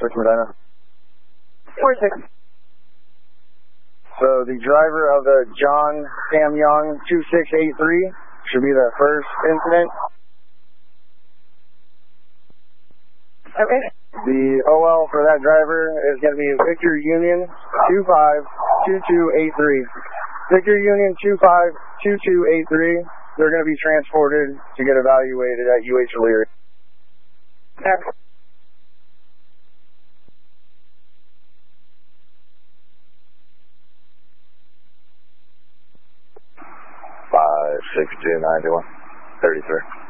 46 Medina. 46. So the driver of the John Sam Young 2683 should be the first incident. Okay. The OL for that driver is going to be Victor Union 252283. Victor Union 252283. They're going to be transported to get evaluated at UH O'Leary. Okay. 56291 33.